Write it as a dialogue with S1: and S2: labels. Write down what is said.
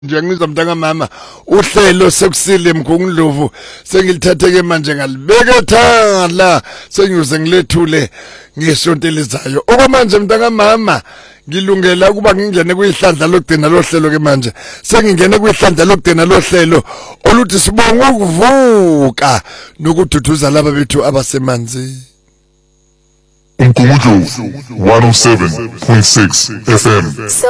S1: Njengizwa mntanga mama uhlelo sekusile mgungundlovu sengilithatheke manje ngalibeka thala senyuze ngilethule ngesonto elizayo okwamanje mntanga mama ngilungela ukuba ngingene kuyihlandla lokugcina lohlelo ke manje sengingene kuyihlandla lokugcina lohlelo oluthi sibonga ukuvuka nokududuza laba bethu abasemanzi
S2: Umgungundlovu 107.6 FM.